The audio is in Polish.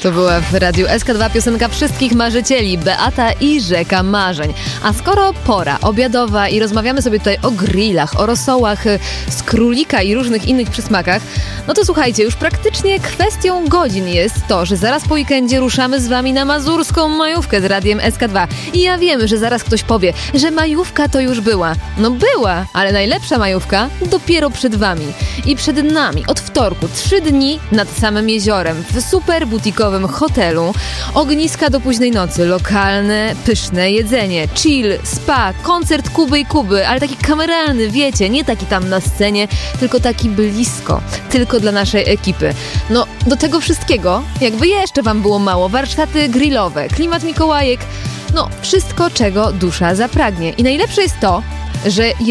To była w Radiu SK2 piosenka wszystkich marzycieli, Beata i Rzeka Marzeń. A skoro pora obiadowa i rozmawiamy sobie tutaj o grillach, o rosołach z królika i różnych innych przysmakach, no to słuchajcie, już praktycznie kwestią godzin jest to, że zaraz po weekendzie ruszamy z wami na mazurską majówkę z Radiem SK2. I ja wiem, że zaraz ktoś powie, że majówka to już była. No była, ale najlepsza majówka dopiero przed wami. I przed nami od wtorku 3 dni nad samym jeziorem w super butikowym hotelu, ogniska do późnej nocy, lokalne, pyszne jedzenie, chill, spa, koncert Kuby i Kuby, ale taki kameralny, wiecie, nie taki tam na scenie, tylko taki blisko, tylko dla naszej ekipy. No, do tego wszystkiego, jakby jeszcze wam było mało, warsztaty grillowe, klimat Mikołajek, no, wszystko, czego dusza zapragnie. I najlepsze jest to, że